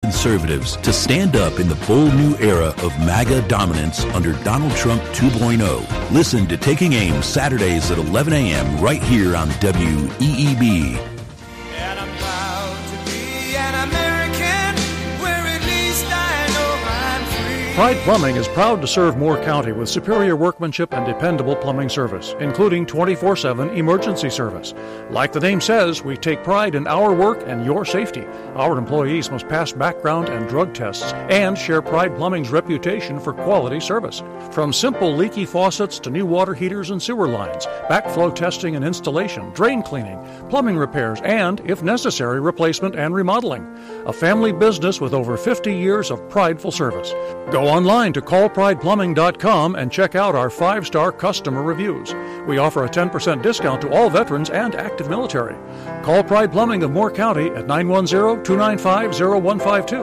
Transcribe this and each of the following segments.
conservatives to stand up in the bold new era of MAGA dominance under Donald Trump 2.0. Listen to Taking Aim Saturdays at 11 a.m. right here on WEEB. And I'm proud to be an American, where at least I know I'm free. Pride Plumbing is proud to serve Moore County with superior workmanship and dependable plumbing service, including 24/7 emergency service. Like the name says, we take pride in our work and your safety. Our employees must pass background and drug tests and share Pride Plumbing's reputation for quality service. From simple leaky faucets to new water heaters and sewer lines, backflow testing and installation, drain cleaning, plumbing repairs, and, if necessary, replacement and remodeling. A family business with over 50 years of prideful service. Go online to callprideplumbing.com and check out our 5-star customer reviews. We offer a 10% discount to all veterans and active military. Call Pride Plumbing of Moore County at 910-295-0152.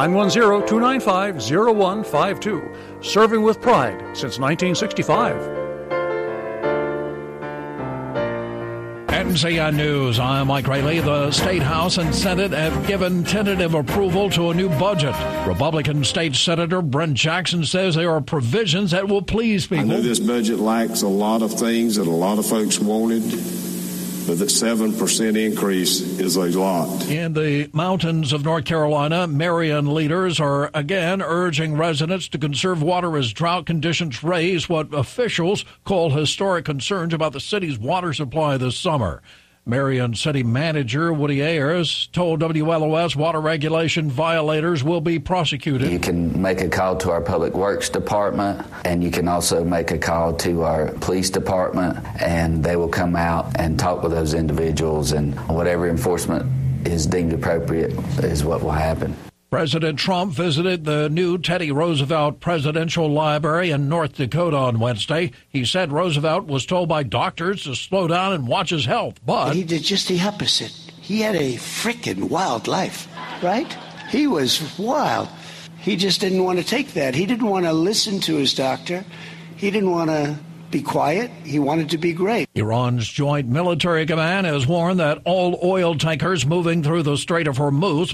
910-295-0152. Serving with pride since 1965. NCN News, I'm Mike Rayleigh. The State House and Senate have given tentative approval to a new budget. Republican State Senator Brent Jackson says there are provisions that will please people. I know this budget lacks a lot of things that a lot of folks wanted, but the 7% increase is a lot. In the mountains of North Carolina, Marion leaders are again urging residents to conserve water as drought conditions raise what officials call historic concerns about the city's water supply this summer. Marion City Manager Woody Ayers told WLOS water regulation violators will be prosecuted. You can make a call to our Public Works Department, and you can also make a call to our police department, and they will come out and talk with those individuals, and whatever enforcement is deemed appropriate is what will happen. President Trump visited the new Teddy Roosevelt Presidential Library in North Dakota on Wednesday. He said Roosevelt was told by doctors to slow down and watch his health, but he did just the opposite. He had a frickin' wild life, right? He was wild. He just didn't want to take that. He didn't want to listen to his doctor. He didn't want to be quiet. He wanted to be great. Iran's Joint Military Command has warned that all oil tankers moving through the Strait of Hormuz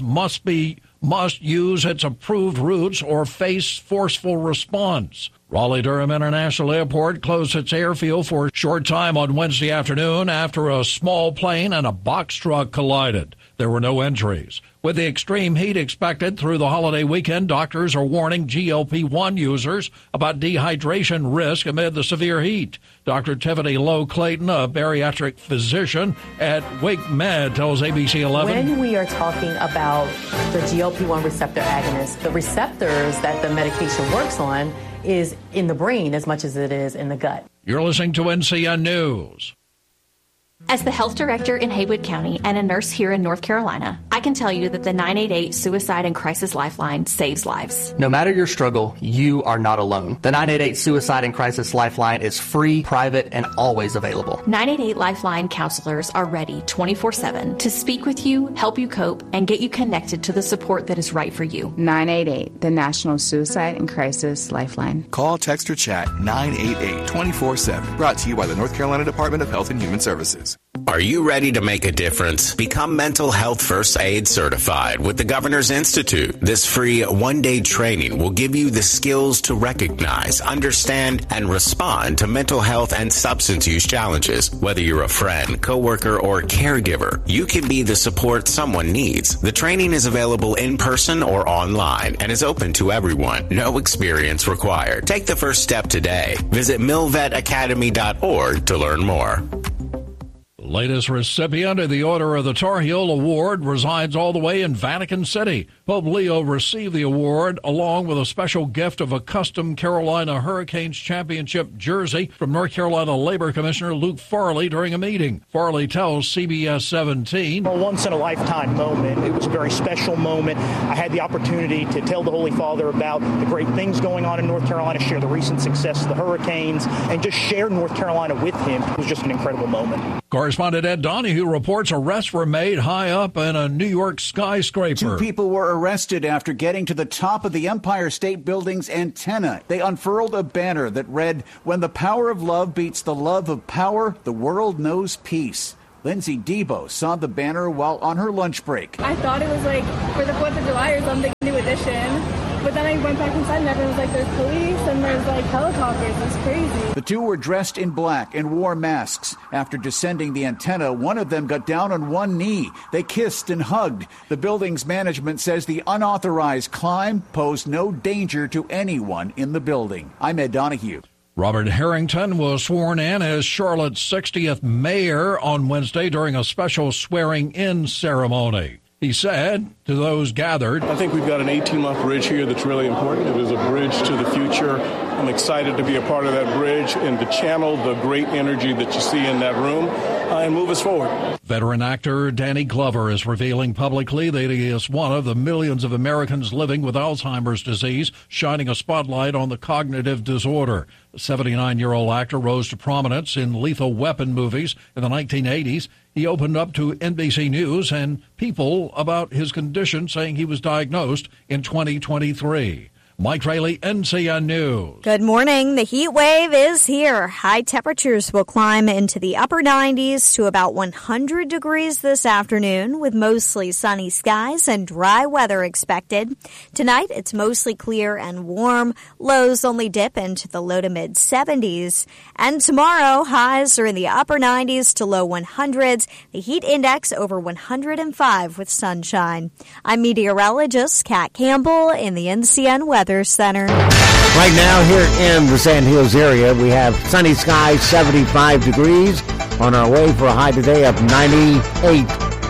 must use its approved routes or face forceful response. Raleigh-Durham International Airport closed its airfield for a short time on Wednesday afternoon after a small plane and a box truck collided. There were no injuries. With the extreme heat expected through the holiday weekend, doctors are warning GLP-1 users about dehydration risk amid the severe heat. Dr. Tiffany Lowe Clayton, a bariatric physician at Wake Med, tells ABC 11. When we are talking about the GLP-1 receptor agonists, the receptors that the medication works on is in the brain as much as it is in the gut. You're listening to NCN News. As the health director in Haywood County and a nurse here in North Carolina, I can tell you that the 988 Suicide and Crisis Lifeline saves lives. No matter your struggle, you are not alone. The 988 Suicide and Crisis Lifeline is free, private, and always available. 988 Lifeline counselors are ready 24/7 to speak with you, help you cope, and get you connected to the support that is right for you. 988, the National Suicide and Crisis Lifeline. Call, text, or chat 988 24/7. Brought to you by the North Carolina Department of Health and Human Services. Are you ready to make a difference? Become Mental Health First Aid certified with the Governor's Institute. This free one-day training will give you the skills to recognize, understand, and respond to mental health and substance use challenges. Whether you're a friend, coworker, or caregiver, you can be the support someone needs. The training is available in person or online and is open to everyone. No experience required. Take the first step today. Visit milvetacademy.org to learn more. Latest recipient of the Order of the Tar Heel Award resides all the way in Vatican City. Pope Leo received the award along with a special gift of a custom Carolina Hurricanes championship jersey from North Carolina Labor Commissioner Luke Farley during a meeting. Farley tells CBS 17. A once-in-a-lifetime moment. It was a very special moment. I had the opportunity to tell the Holy Father about the great things going on in North Carolina, share the recent success of the Hurricanes, and just share North Carolina with him. It was just an incredible moment. Correspondent Ed Donahue reports arrests were made high up in a New York skyscraper. 2 people were arrested after getting to the top of the Empire State Building's antenna. They unfurled a banner that read, "When the power of love beats the love of power, the world knows peace." Lindsay Debo saw the banner while on her lunch break. I thought it was like for the 4th of July or something. I went back inside and everyone was like, there's police and there's like helicopters. It's crazy. The two were dressed in black and wore masks. After descending the antenna, one of them got down on one knee. They kissed and hugged. The building's management says the unauthorized climb posed no danger to anyone in the building. I'm Ed Donahue. Robert Harrington was sworn in as Charlotte's 60th mayor on Wednesday during a special swearing-in ceremony. He said to those gathered, I think we've got an 18-month bridge here that's really important. It is a bridge to the future. I'm excited to be a part of that bridge and to channel the great energy that you see in that room and move us forward. Veteran actor Danny Glover is revealing publicly that he is one of the millions of Americans living with Alzheimer's disease, shining a spotlight on the cognitive disorder. The 79-year-old actor rose to prominence in Lethal Weapon movies in the 1980s. He opened up to NBC News and People about his condition, saying he was diagnosed in 2023. Mike Rayleigh, NCN News. Good morning. The heat wave is here. High temperatures will climb into the upper 90s to about 100 degrees this afternoon, with mostly sunny skies and dry weather expected. Tonight, it's mostly clear and warm. Lows only dip into the low to mid 70s. And tomorrow, highs are in the upper 90s to low 100s. The heat index over 105 with sunshine. I'm meteorologist Kat Campbell in the NCN Weather Center. Right now here in the Sand Hills area, we have sunny skies, 75 degrees. On our way for a high today of 98.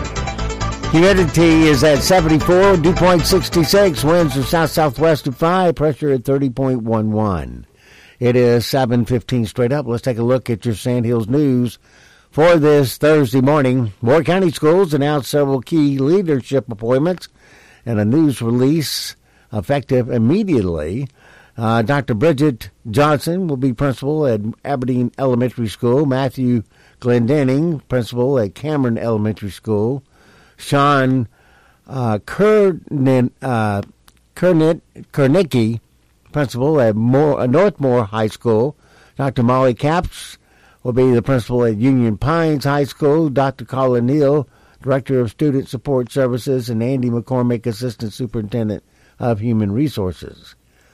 Humidity is at 74, dew point 66, winds are south-southwest of 5, pressure at 30.11. It is 7:15 straight up. Let's take a look at your Sand Hills news for this Thursday morning. Moore County Schools announced several key leadership appointments and a news release effective immediately. Dr. Bridget Johnson will be principal at Aberdeen Elementary School. Matthew Glendenning, principal at Cameron Elementary School. Sean Kernicki, principal at Northmore High School. Dr. Molly Capps will be the principal at Union Pines High School. Dr. Colin Neal, Director of Student Support Services, and Andy McCormick, Assistant Superintendent of Human Resources.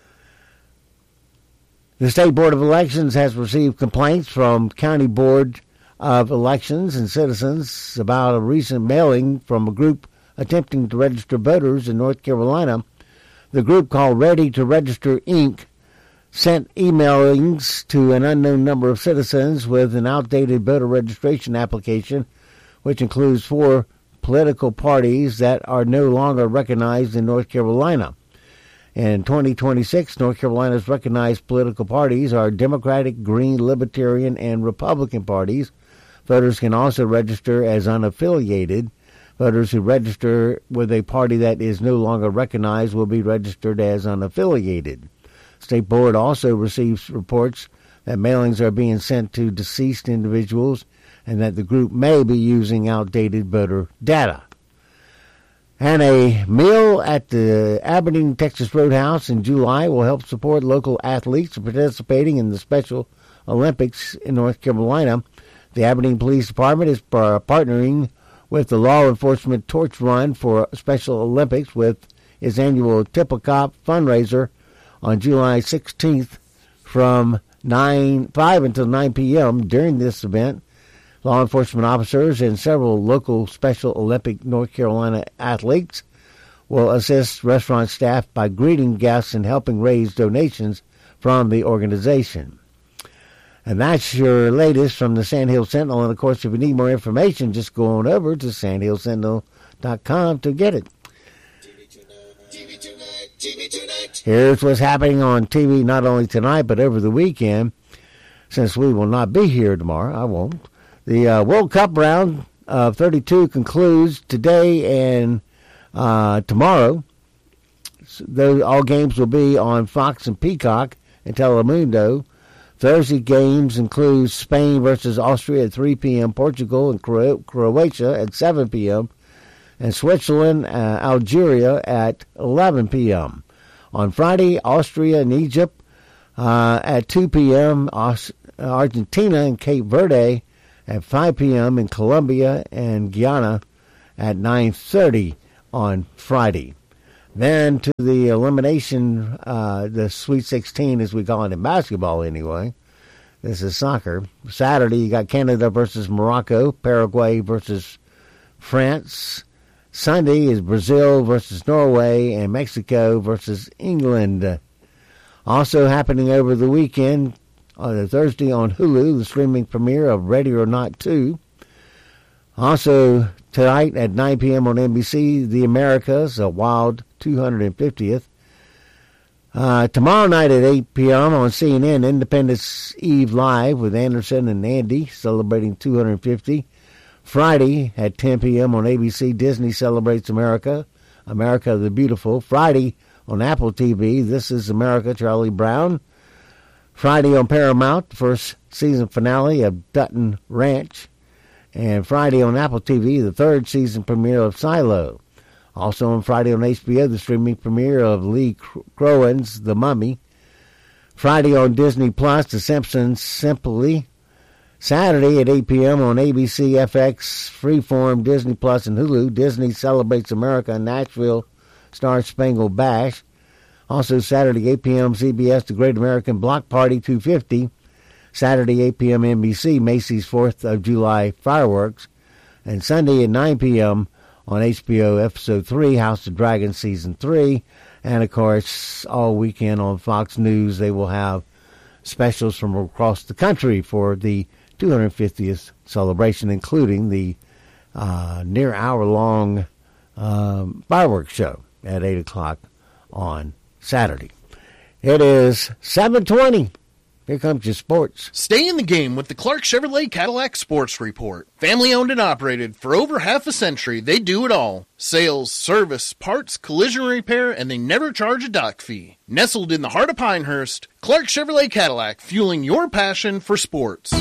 The State Board of Elections has received complaints from County Board of Elections and citizens about a recent mailing from a group attempting to register voters in North Carolina. The group, called Ready to Register, Inc., sent emailings to an unknown number of citizens with an outdated voter registration application, which includes 4 political parties that are no longer recognized in North Carolina. In 2026, North Carolina's recognized political parties are Democratic, Green, Libertarian, and Republican parties. Voters can also register as unaffiliated. Voters who register with a party that is no longer recognized will be registered as unaffiliated. State Board also receives reports that mailings are being sent to deceased individuals and that the group may be using outdated voter data. And a meal at the Aberdeen Texas Roadhouse in July will help support local athletes participating in the Special Olympics in North Carolina. The Aberdeen Police Department is partnering with the Law Enforcement Torch Run for Special Olympics with its annual Tip a Cop fundraiser on July 16th from 5 until 9 p.m. During this event, law enforcement officers and several local Special Olympic North Carolina athletes will assist restaurant staff by greeting guests and helping raise donations from the organization. And that's your latest from the Sand Hill Sentinel. And, of course, if you need more information, just go on over to sandhillsentinel.com to get it. Here's what's happening on TV not only tonight but over the weekend. Since we will not be here tomorrow, I won't. The World Cup round of 32 concludes today and tomorrow. All games will be on Fox and Peacock and Telemundo. Thursday games include Spain versus Austria at 3 p.m., Portugal and Croatia at 7 p.m., and Switzerland, Algeria at 11 p.m. On Friday, Austria and Egypt at 2 p.m., Argentina and Cape Verde at 5 p.m., and Colombia and Guyana at 9:30 on Friday. Then to the elimination, the Sweet 16, as we call it in basketball anyway. This is soccer. Saturday, you got Canada versus Morocco, Paraguay versus France. Sunday is Brazil versus Norway, and Mexico versus England. Also happening over the weekend, on Thursday on Hulu, the streaming premiere of Ready or Not 2. Also tonight at 9 p.m. on NBC, The Americas, a wild 250th. Tomorrow night at 8 p.m. on CNN, Independence Eve Live with Anderson and Andy celebrating 250. Friday at 10 p.m. on ABC, Disney Celebrates America, America the Beautiful. Friday on Apple TV, This is America, Charlie Brown. Friday on Paramount, the first season finale of Dutton Ranch. And Friday on Apple TV, the third season premiere of Silo. Also on Friday on HBO, the streaming premiere of Lee Crowan's The Mummy. Friday on Disney Plus, The Simpsons Simply. Saturday at 8 p.m. on ABC, FX, Freeform, Disney Plus, and Hulu, Disney Celebrates America, Nashville Star Spangled Bash. Also Saturday, 8 p.m., CBS, The Great American Block Party 250. Saturday, 8 p.m., NBC, Macy's 4th of July Fireworks. And Sunday at 9 p.m. on HBO, Episode 3, House of Dragons Season 3. And, of course, all weekend on Fox News, they will have specials from across the country for the 250th celebration, including the near hour-long fireworks show at 8 o'clock on Saturday. It is 7:20. Here comes your sports. Stay in the game with the Clark Chevrolet Cadillac Sports Report. Family owned and operated for over half a century, they do it all. Sales, service, parts, collision repair, and they never charge a dock fee. Nestled in the heart of Pinehurst, Clark Chevrolet Cadillac, fueling your passion for sports.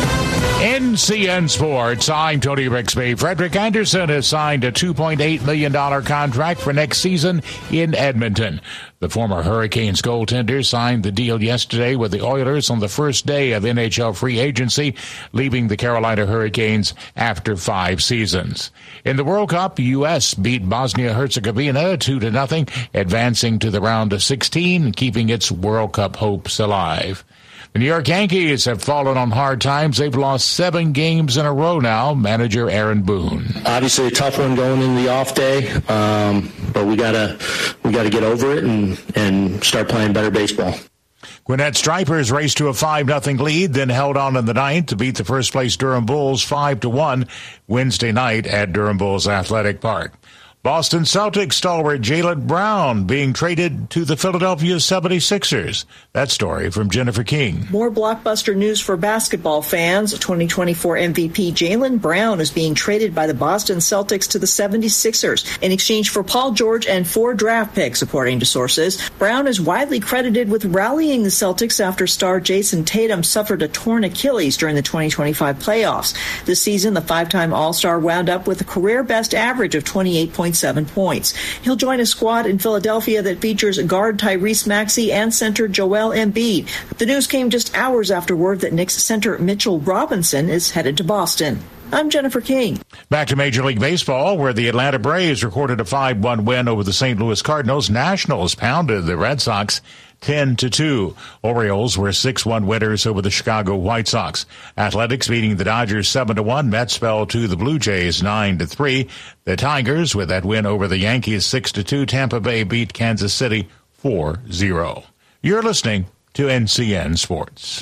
NCN Sports, I'm Tony Rixby. Frederick Anderson has signed a $2.8 million contract for next season in Edmonton. The former Hurricanes goaltender signed the deal yesterday with the Oilers on the first day of NHL free agency, leaving the Carolina Hurricanes after 5 seasons. In the World Cup, the U.S. beat Bosnia-Herzegovina 2-0, advancing to the round of 16, keeping its World Cup hopes alive. The New York Yankees have fallen on hard times. They've lost 7 games in a row now. Manager Aaron Boone. Obviously a tough one going into the off day, but we gotta get over it and start playing better baseball. Gwinnett Stripers raced to a 5-0 lead, then held on in the ninth to beat the first-place Durham Bulls 5-1 Wednesday night at Durham Bulls Athletic Park. Boston Celtics stalwart Jaylen Brown being traded to the Philadelphia 76ers. That story from Jennifer King. More blockbuster news for basketball fans. 2024 MVP Jaylen Brown is being traded by the Boston Celtics to the 76ers in exchange for Paul George and 4 draft picks, according to sources. Brown is widely credited with rallying the Celtics after star Jason Tatum suffered a torn Achilles during the 2025 playoffs. This season, the 5-time All-Star wound up with a career-best average of 28.7 points. He'll join a squad in Philadelphia that features guard Tyrese Maxey and center Joel Embiid. The news came just hours after word that Knicks center Mitchell Robinson is headed to Boston. I'm Jennifer King. Back to Major League Baseball, where the Atlanta Braves recorded a 5-1 win over the St. Louis Cardinals. Nationals pounded the Red Sox 10-2. Orioles were 6-1 winners over the Chicago White Sox. Athletics beating the Dodgers 7-1. Mets fell to the Blue Jays 9-3. The Tigers, with that win over the Yankees 6-2. Tampa Bay beat Kansas City 4-0. You're listening to NCN Sports.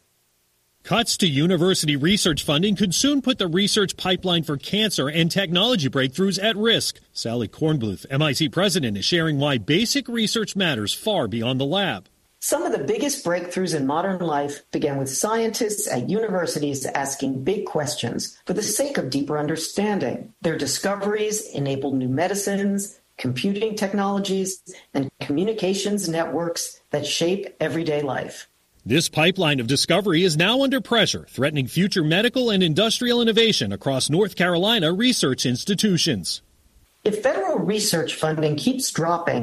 Cuts to university research funding could soon put the research pipeline for cancer and technology breakthroughs at risk. Sally Kornbluth, MIT president, is sharing why basic research matters far beyond the lab. Some of the biggest breakthroughs in modern life began with scientists at universities asking big questions for the sake of deeper understanding. Their discoveries enabled new medicines, computing technologies, and communications networks that shape everyday life. This pipeline of discovery is now under pressure, threatening future medical and industrial innovation across North Carolina research institutions. If federal research funding keeps dropping,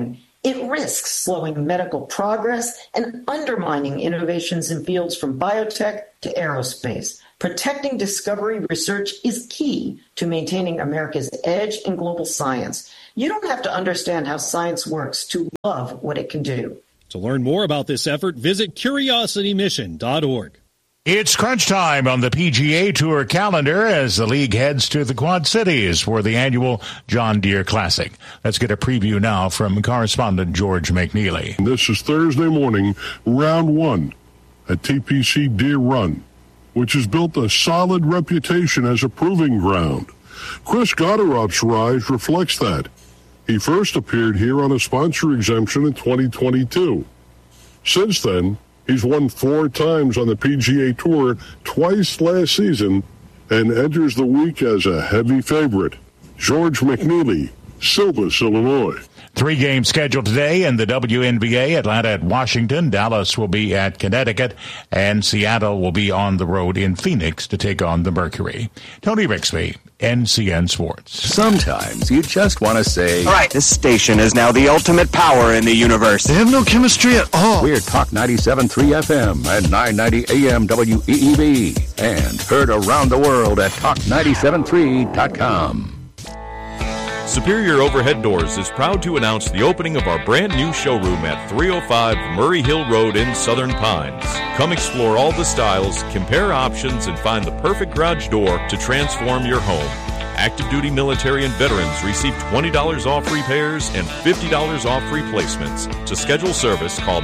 It risks slowing medical progress and undermining innovations in fields from biotech to aerospace. Protecting discovery research is key to maintaining America's edge in global science. You don't have to understand how science works to love what it can do. To learn more about this effort, visit curiositymission.org. It's crunch time on the PGA Tour calendar as the league heads to the Quad Cities for the annual John Deere Classic. Let's get a preview now from correspondent George McNeely. This is Thursday morning, round one at TPC Deere Run, which has built a solid reputation as a proving ground. Chris Gotterop's rise reflects that. He first appeared here on a sponsor exemption in 2022. Since then, he's won 4 times on the PGA Tour, twice last season, and enters the week as a heavy favorite. George McNeely, Silvis, Illinois. 3 games scheduled today in the WNBA. Atlanta at Washington, Dallas will be at Connecticut, and Seattle will be on the road in Phoenix to take on the Mercury. Tony Rixby, NCN Sports. Sometimes you just want to say, all right, this station is now the ultimate power in the universe. They have no chemistry at all. We're Talk 97.3 FM and 990 AM WEEB, and heard around the world at talk973.com. Superior Overhead Doors is proud to announce the opening of our brand new showroom at 305 Murray Hill Road in Southern Pines. Come explore all the styles, compare options, and find the perfect garage door to transform your home. Active duty military and veterans receive $20 off repairs and $50 off replacements. To schedule service, call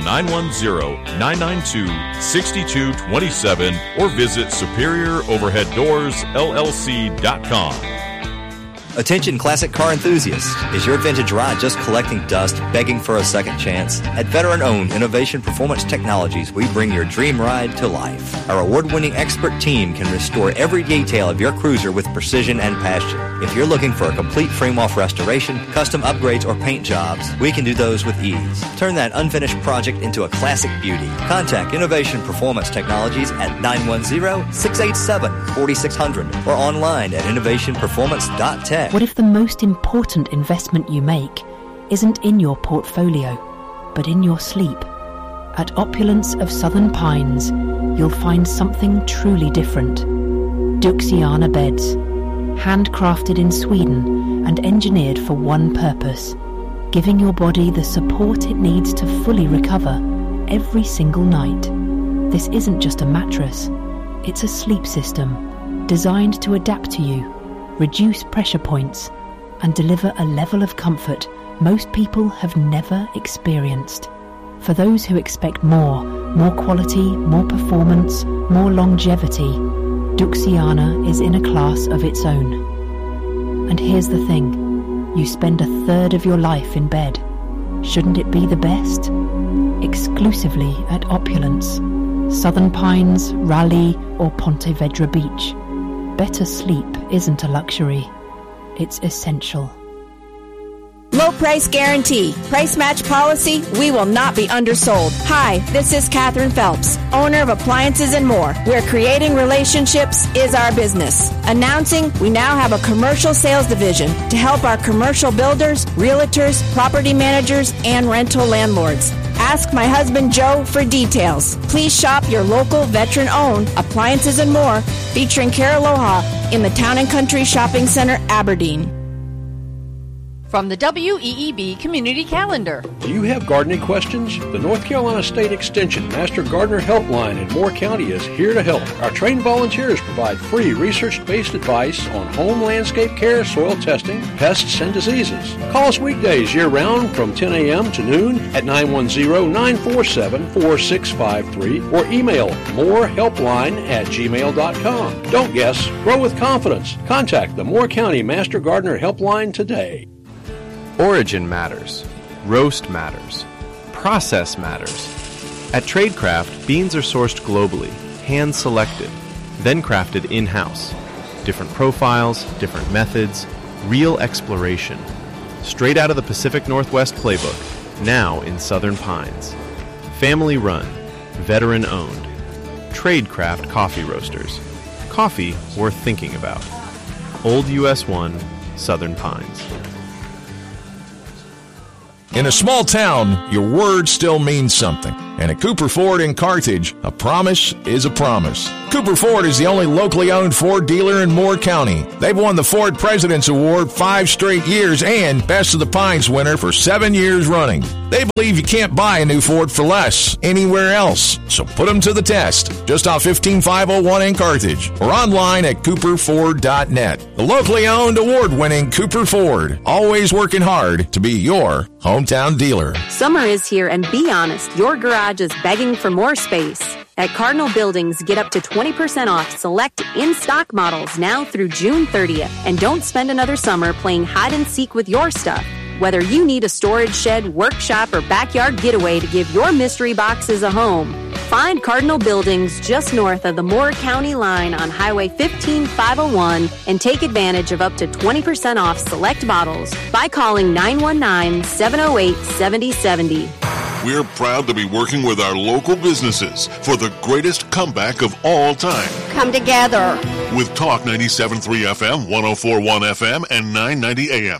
910-992-6227 or visit SuperiorOverheadDoorsLLC.com. Attention classic car enthusiasts. Is your vintage ride just collecting dust, begging for a second chance? At veteran-owned Innovation Performance Technologies, we bring your dream ride to life. Our award-winning expert team can restore every detail of your cruiser with precision and passion. If you're looking for a complete frame-off restoration, custom upgrades, or paint jobs, we can do those with ease. Turn that unfinished project into a classic beauty. Contact Innovation Performance Technologies at 910-687-4600 or online at innovationperformance.tech. What if the most important investment you make isn't in your portfolio, but in your sleep? At Opulence of Southern Pines, you'll find something truly different. Duxiana beds, handcrafted in Sweden and engineered for one purpose, giving your body the support it needs to fully recover every single night. This isn't just a mattress, it's a sleep system designed to adapt to you, reduce pressure points, and deliver a level of comfort most people have never experienced. For those who expect more quality, more performance, more longevity, Duxiana is in a class of its own. And here's the thing, you spend a third of your life in bed. Shouldn't it be the best? Exclusively at Opulence, Southern Pines, Raleigh, or Ponte Vedra Beach. Better sleep isn't a luxury, it's essential. Low price guarantee. Price match policy. We will not be undersold. Hi, this is Catherine Phelps, owner of Appliances and More, where creating relationships is our business. Announcing we now have a commercial sales division to help our commercial builders, realtors, property managers, and rental landlords. Ask my husband Joe for details. Please shop your local veteran-owned Appliances and More, featuring Care Aloha in the Town & Country Shopping Center, Aberdeen. From the WEEB Community Calendar. Do you have gardening questions? The North Carolina State Extension Master Gardener Helpline in Moore County is here to help. Our trained volunteers provide free research-based advice on home landscape care, soil testing, pests, and diseases. Call us weekdays year-round from 10 a.m. to noon at 910-947-4653 or email morehelpline@gmail.com. Don't guess. Grow with confidence. Contact the Moore County Master Gardener Helpline today. Origin matters. Roast matters. Process matters. At Tradecraft, beans are sourced globally, hand-selected, then crafted in-house. Different profiles, different methods, real exploration. Straight out of the Pacific Northwest playbook, now in Southern Pines. Family-run, veteran-owned. Tradecraft Coffee Roasters. Coffee worth thinking about. Old US 1, Southern Pines. In a small town, your word still means something. And at Cooper Ford in Carthage, a promise is a promise. Cooper Ford is the only locally owned Ford dealer in Moore County. They've won the Ford President's Award 5 straight years and Best of the Pines winner for 7 years running. They believe you can't buy a new Ford for less anywhere else. So put them to the test. Just off 15501 in Carthage or online at cooperford.net. The locally owned, award-winning Cooper Ford. Always working hard to be your hometown dealer. Summer is here, and be honest, your garage is begging for more space. At Cardinal Buildings, get up to 20% off select in-stock models now through June 30th. And don't spend another summer playing hide and seek with your stuff. Whether you need a storage shed, workshop, or backyard getaway to give your mystery boxes a home, find Cardinal Buildings just north of the Moore County line on Highway 15501 and take advantage of up to 20% off select models by calling 919-708-7070. We're proud to be working with our local businesses for the greatest comeback of all time. Come together. With Talk 97.3 FM, 104.1 FM, and 990 AM.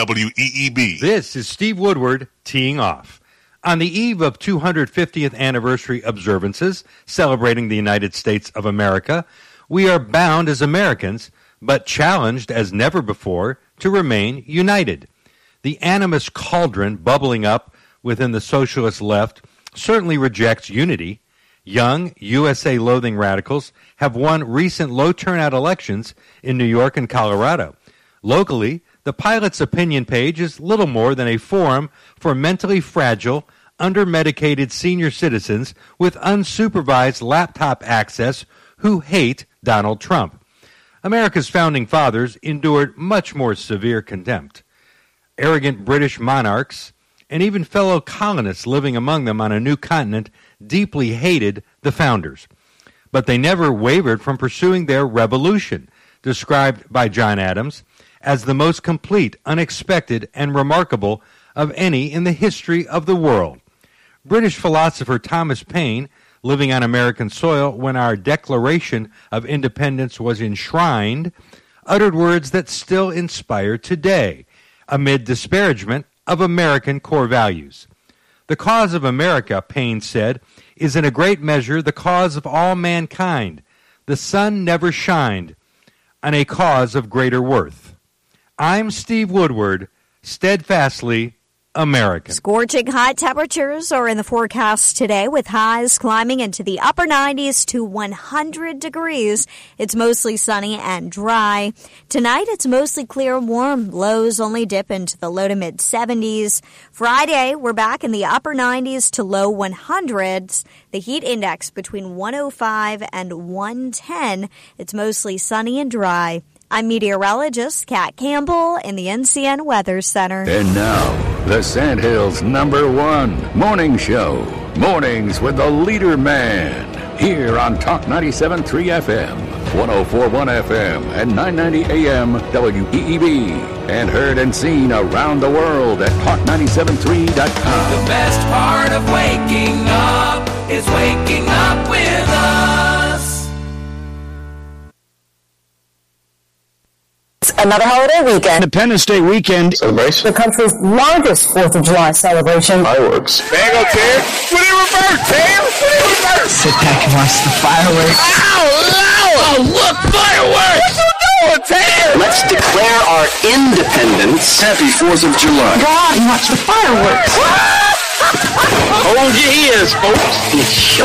WEEB. This is Steve Woodward teeing off. On the eve of 250th anniversary observances celebrating the United States of America, we are bound as Americans, but challenged as never before, to remain united. The animus cauldron bubbling up within the socialist left certainly rejects unity. Young, USA-loathing radicals have won recent low-turnout elections in New York and Colorado. Locally, the Pilot's opinion page is little more than a forum for mentally fragile, under-medicated senior citizens with unsupervised laptop access who hate Donald Trump. America's founding fathers endured much more severe contempt. Arrogant British monarchs and even fellow colonists living among them on a new continent deeply hated the founders. But they never wavered from pursuing their revolution, described by John Adams as the most complete, unexpected, and remarkable of any in the history of the world. British philosopher Thomas Paine, living on American soil when our Declaration of Independence was enshrined, uttered words that still inspire today, amid disparagement of American core values. The cause of America, Paine said, is in a great measure the cause of all mankind. The sun never shined on a cause of greater worth. I'm Steve Woodward, steadfastly American. Scorching hot temperatures are in the forecast today, with highs climbing into the upper 90s to 100 degrees. It's mostly sunny and dry. Tonight, it's mostly clear and warm. Lows only dip into the low to mid 70s. Friday, we're back in the upper 90s to low 100s. The heat index between 105 and 110. It's mostly sunny and dry. I'm meteorologist Kat Campbell in the NCN Weather Center. And now, the Sandhills' #1 morning show. Mornings with the Leader Man. Here on Talk 97.3 FM, 104.1 FM, and 990 AM WEEB. And heard and seen around the world at talk973.com. The best part of waking up is waking up with us. Another holiday weekend. Independence Day weekend. Celebration. The country's largest 4th of July celebration. Fireworks. There you go, Tim. What do you reverse, Tim? What do you reverse? Sit back and watch the fireworks. Ow! Oh, look, fireworks! What you doing, Tim? Let's declare our independence. Happy 4th of July. Go out and watch the fireworks. Hold your ears, folks.